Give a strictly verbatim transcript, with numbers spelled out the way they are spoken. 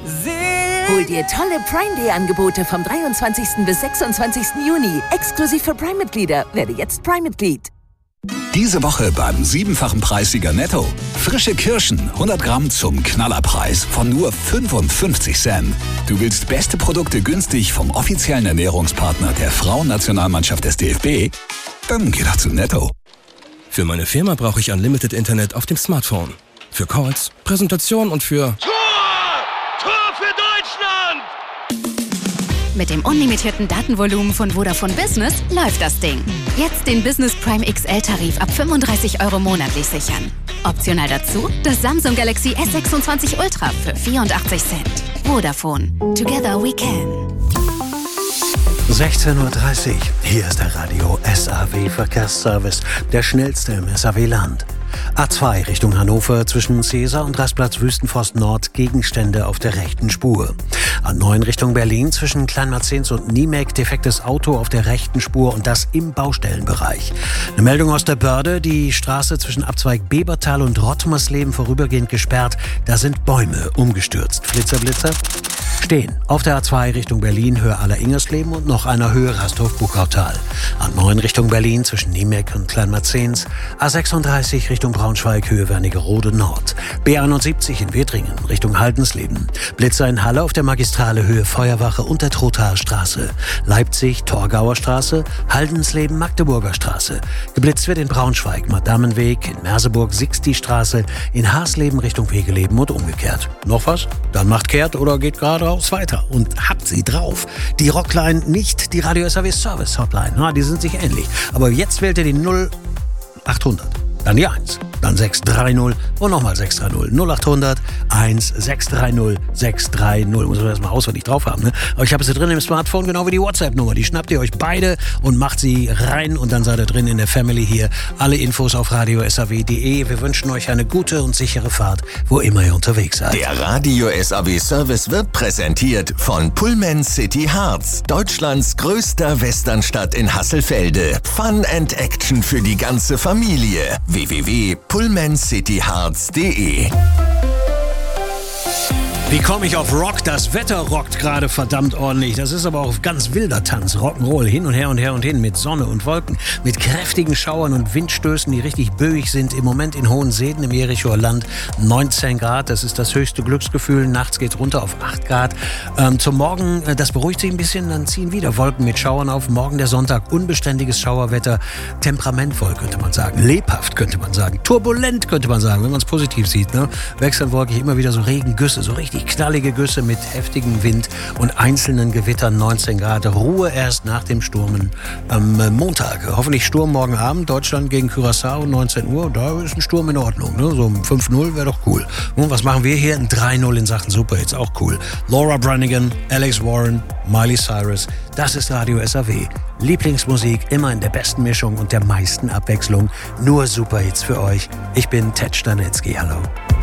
Hol dir tolle Prime Day Angebote vom dreiundzwanzigsten bis sechsundzwanzigsten Juni. Exklusiv für Prime-Mitglieder. Werde jetzt Prime-Mitglied. Diese Woche beim siebenfachen Preissieger Netto. Frische Kirschen, hundert Gramm zum Knallerpreis von nur fünfundfünfzig Cent. Du willst beste Produkte günstig vom offiziellen Ernährungspartner der Frauennationalmannschaft des D F B? Dann geh doch zu Netto. Für meine Firma brauche ich Unlimited Internet auf dem Smartphone. Für Calls, Präsentation und für... Tor! Tor für Deutschland! Mit dem unlimitierten Datenvolumen von Vodafone Business läuft das Ding. Jetzt den Business Prime X L-Tarif ab fünfunddreißig Euro monatlich sichern. Optional dazu das Samsung Galaxy S sechsundzwanzig Ultra für vierundachtzig Cent. Vodafone. Together we can. sechzehn Uhr dreißig. Hier ist der Radio S A W Verkehrsservice, der schnellste im S A W-Land. A zwei Richtung Hannover zwischen Cäsar und Rastplatz Wüstenforst Nord Gegenstände auf der rechten Spur. A neun Richtung Berlin zwischen Kleinmarzens und Niemek defektes Auto auf der rechten Spur und das im Baustellenbereich. Eine Meldung aus der Börde, die Straße zwischen Abzweig Bebertal und Rottmersleben vorübergehend gesperrt. Da sind Bäume umgestürzt. Flitzer, Blitzer. Stehen auf der A zwei Richtung Berlin, Höhe Aller-Ingersleben und noch einer Höhe Rasthof-Buchautal. A neun Richtung Berlin zwischen Niemek und Kleinmarzens. A sechsunddreißig Richtung Braunschweig, Höhe Wernigerode Nord. B einundsiebzig in Wedringen Richtung Haldensleben. Blitzer in Halle auf der Magistrale, Höhe Feuerwache und der Trothaer Straße. Leipzig, Torgauer Straße, Haldensleben, Magdeburger Straße. Geblitzt wird in Braunschweig, Madamenweg, in Merseburg, Sixti-Straße, in Haasleben Richtung Wegeleben und umgekehrt. Noch was? Dann macht kehrt oder geht geradeaus weiter und habt sie drauf. Die Rockline, nicht die Radio S A W Service Hotline. Na, die sind sich ähnlich. Aber jetzt wählt ihr die null achthundert. Dann die eins, dann sechs drei null und nochmal sechs drei null. null achthundert eins sechs drei null sechs drei null. Muss man erstmal auswendig drauf haben, ne? Aber ich habe sie drin im Smartphone, genau wie die WhatsApp-Nummer. Die schnappt ihr euch beide und macht sie rein und dann seid ihr drin in der Family hier. Alle Infos auf radio s a w punkt d e. Wir wünschen euch eine gute und sichere Fahrt, wo immer ihr unterwegs seid. Der Radio S A W Service wird präsentiert von Pullman City Harz, Deutschlands größter Westernstadt in Hasselfelde. Fun and Action für die ganze Familie. w w w punkt pullman city harz punkt d e. Wie komme ich auf Rock? Das Wetter rockt gerade verdammt ordentlich. Das ist aber auch ganz wilder Tanz. Rock'n'Roll hin und her und her und hin mit Sonne und Wolken, mit kräftigen Schauern und Windstößen, die richtig böig sind. Im Moment in Hohensäden im Jerichoer Land neunzehn Grad. Das ist das höchste Glücksgefühl. Nachts geht runter auf acht Grad. Ähm, zum Morgen, äh, das beruhigt sich ein bisschen, dann ziehen wieder Wolken mit Schauern auf. Morgen der Sonntag, unbeständiges Schauerwetter. Temperamentvoll könnte man sagen. Lebhaft könnte man sagen. Turbulent könnte man sagen, wenn man es positiv sieht. Ne? Wechselnd wolkig, immer wieder so Regengüsse, so richtig knallige Güsse mit heftigem Wind und einzelnen Gewittern, neunzehn Grad. Ruhe erst nach dem Sturmen am Montag. Hoffentlich Sturm morgen Abend. Deutschland gegen Curaçao, neunzehn Uhr. Da ist ein Sturm in Ordnung. Ne? So um fünf null wäre doch cool. Und was machen wir hier? Ein drei null in Sachen Superhits. Auch cool. Laura Branigan, Alex Warren, Miley Cyrus. Das ist Radio S A W. Lieblingsmusik immer in der besten Mischung und der meisten Abwechslung. Nur Superhits für euch. Ich bin Ted Stanitzky. Hallo.